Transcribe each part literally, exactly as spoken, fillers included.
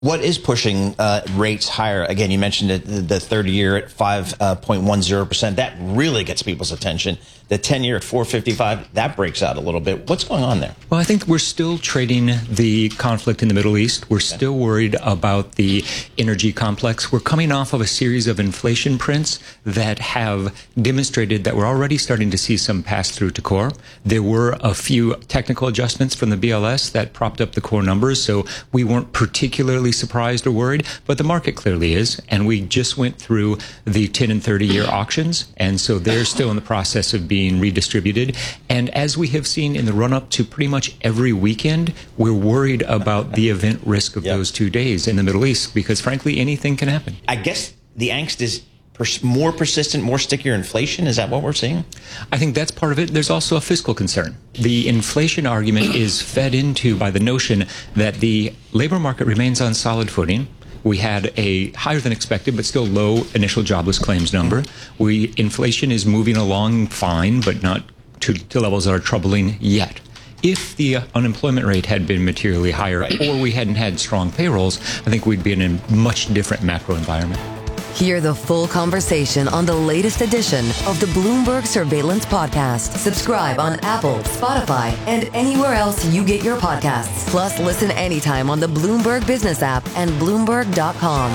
What is pushing uh, rates higher? Again, you mentioned it, the thirty-year at five point one zero percent. That really gets people's attention. The ten-year at four point five five, that breaks out a little bit. What's going on there? Well, I think we're still trading the conflict in the Middle East. We're okay. still worried about the energy complex. We're coming off of a series of inflation prints that have demonstrated that we're already starting to see some pass through to core. There were a few technical adjustments from the B L S that propped up the core numbers, so we weren't particularly surprised or worried, but the market clearly is, and we just went through the ten and thirty year auctions, and so they're still in the process of being redistributed. And as we have seen in the run-up to pretty much every weekend, we're worried about the event risk of yep. those two days in the Middle East, because frankly, anything can happen. I guess the angst is pers- more persistent, more stickier inflation. Is that what we're seeing? I think that's part of it. There's also a fiscal concern. The inflation argument is fed into by the notion that the labor market remains on solid footing. We had a higher than expected, but still low initial jobless claims number. We inflation is moving along fine, but not to, to levels that are troubling yet. If the uh, unemployment rate had been materially higher, or we hadn't had strong payrolls, I think we'd be in a much different macro environment. Hear the full conversation on the latest edition of the Bloomberg Surveillance Podcast. Subscribe on Apple, Spotify, and anywhere else you get your podcasts. Plus, listen anytime on the Bloomberg Business app and Bloomberg dot com.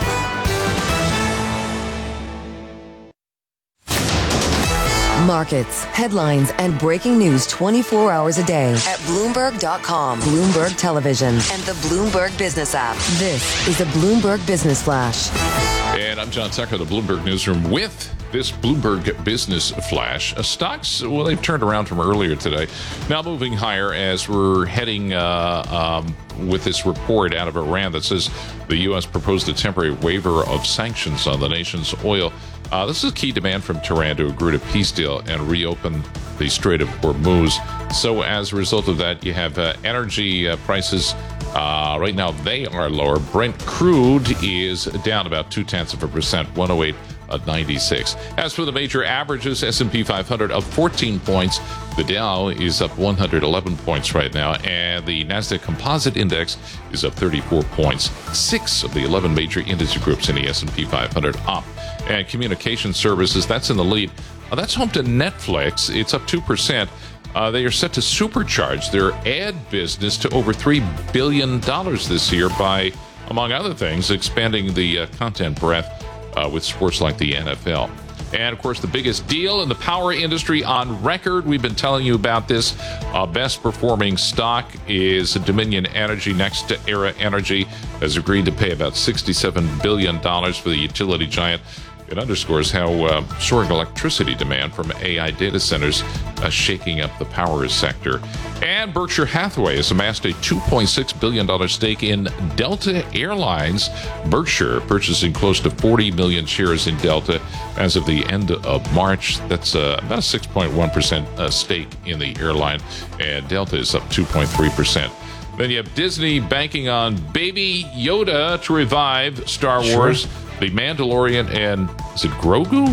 Markets, headlines, and breaking news twenty-four hours a day at Bloomberg dot com, Bloomberg Television, and the Bloomberg Business app. This is a Bloomberg Business Flash. And I'm John Tucker, the Bloomberg Newsroom, with this Bloomberg Business Flash. Uh, stocks, well, they've turned around from earlier today. Now moving higher as we're heading uh, um, with this report out of Iran that says the U S proposed a temporary waiver of sanctions on the nation's oil. Uh, this is key demand from Tehran to agree to a peace deal and reopen the Strait of Hormuz. So as a result of that, you have uh, energy uh, prices. Uh, right now, they are lower. Brent crude is down about two-tenths of a percent, one oh eight ninety-six. As for the major averages, S and P five hundred up fourteen points. The Dow is up one hundred eleven points right now, and the Nasdaq Composite Index is up thirty-four points. Six of the eleven major industry groups in the S and P five hundred up. And communication services, that's in the lead. Uh, that's home to Netflix. It's up two percent. Uh, they are set to supercharge their ad business to over three billion dollars this year by, among other things, expanding the uh, content breadth uh, with sports like the N F L. And, of course, the biggest deal in the power industry on record. We've been telling you about this. Uh, best performing stock is Dominion Energy. Next to Era Energy has agreed to pay about sixty-seven billion dollars for the utility giant. It underscores how uh, soaring electricity demand from A I data centers uh, shaking up the power sector. And Berkshire Hathaway has amassed a two point six billion dollars stake in Delta Airlines. Berkshire purchasing close to forty million shares in Delta as of the end of March. That's uh, about a six point one percent uh, stake in the airline. And Delta is up two point three percent. Then you have Disney banking on Baby Yoda to revive Star Sure. Wars. The Mandalorian and, is it Grogu?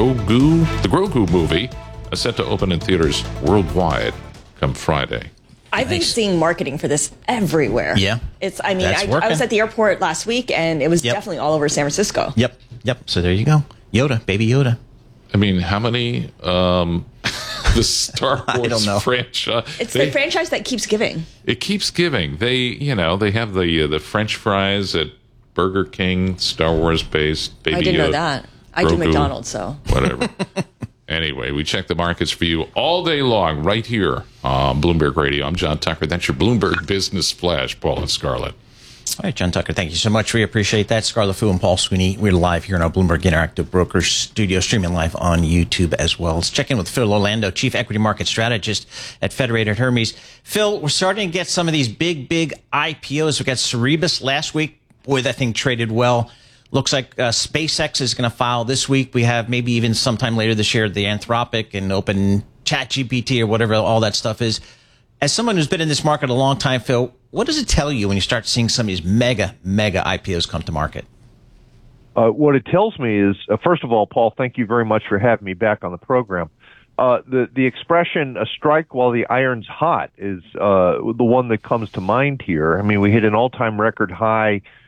Grogu? The Grogu movie is set to open in theaters worldwide come Friday. I've been seeing marketing for this everywhere. Yeah. It's, I mean, That's I, I was at the airport last week, and it was Yep. definitely all over San Francisco. Yep, yep. So there you go. Yoda, Baby Yoda. I mean, how many, um, the Star I don't Wars know. franchise? It's they, the franchise that keeps giving. It keeps giving. They, you know, they have the uh, the French fries at Burger King, Star Wars based. Baby I didn't Yoda, know that. I do Grogu, McDonald's, so. Whatever. Anyway, we check the markets for you all day long right here on Bloomberg Radio. I'm John Tucker. That's your Bloomberg Business Flash, Paul and Scarlett. All right, John Tucker, thank you so much. We appreciate that. Scarlett Fu and Paul Sweeney. We're live here in our Bloomberg Interactive Brokers studio, streaming live on YouTube as well. Let's check in with Phil Orlando, Chief Equity Market Strategist at Federated Hermes. Phil, we're starting to get some of these big, big I P Os. We got Cerebras last week. Boy, that thing traded well. Looks like uh, SpaceX is going to file this week. We have maybe even sometime later this year the Anthropic and Open ChatGPT or whatever all that stuff is. As someone who's been in this market a long time, Phil, what does it tell you when you start seeing some of these mega, mega I P Os come to market? Uh, what it tells me is, uh, first of all, Paul, thank you very much for having me back on the program. uh, the the expression "a strike while the iron's hot" is uh, the one that comes to mind here. I mean, we hit an all-time record high